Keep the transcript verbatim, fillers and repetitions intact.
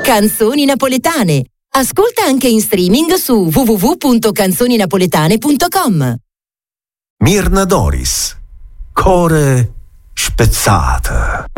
Canzoni napoletane. Ascolta anche in streaming su w w w punto canzoni napoletane punto com. Mirna Doris. Core spezzate.